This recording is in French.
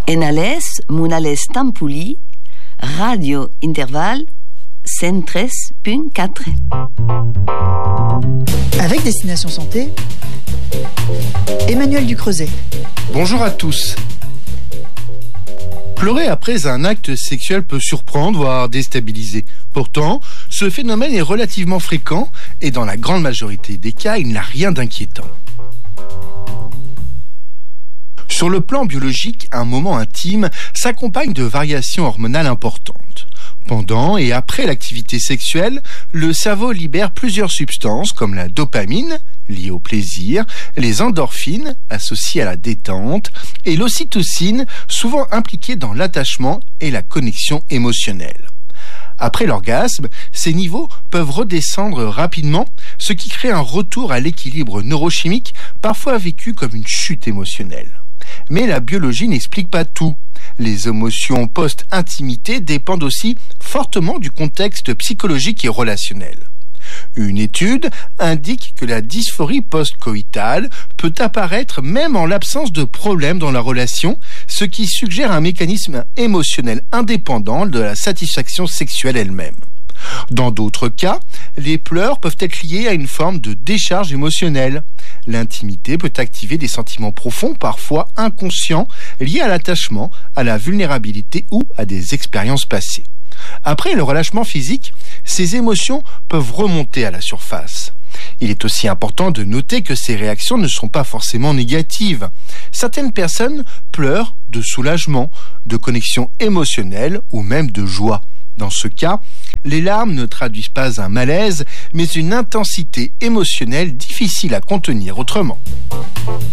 Enales, Munales Tampuli, Radio Intervalle 103.4. Avec Destination Santé, Emmanuel Ducreuset. Bonjour à tous. Pleurer après un acte sexuel peut surprendre, voire déstabiliser. Pourtant, ce phénomène est relativement fréquent et dans la grande majorité des cas, il n'a rien d'inquiétant. Sur le plan biologique, un moment intime s'accompagne de variations hormonales importantes. Pendant et après l'activité sexuelle, le cerveau libère plusieurs substances comme la dopamine, liée au plaisir, les endorphines, associées à la détente, et l'ocytocine, souvent impliquée dans l'attachement et la connexion émotionnelle. Après l'orgasme, ces niveaux peuvent redescendre rapidement, ce qui crée un retour à l'équilibre neurochimique, parfois vécu comme une chute émotionnelle. Mais la biologie n'explique pas tout. Les émotions post-intimité dépendent aussi fortement du contexte psychologique et relationnel. Une étude indique que la dysphorie post-coïtale peut apparaître même en l'absence de problème dans la relation, ce qui suggère un mécanisme émotionnel indépendant de la satisfaction sexuelle elle-même. Dans d'autres cas, les pleurs peuvent être liés à une forme de décharge émotionnelle. L'intimité peut activer des sentiments profonds, parfois inconscients, liés à l'attachement, à la vulnérabilité ou à des expériences passées. Après le relâchement physique, ces émotions peuvent remonter à la surface. Il est aussi important de noter que ces réactions ne sont pas forcément négatives. Certaines personnes pleurent de soulagement, de connexion émotionnelle ou même de joie. Dans ce cas, les larmes ne traduisent pas un malaise, mais une intensité émotionnelle difficile à contenir autrement.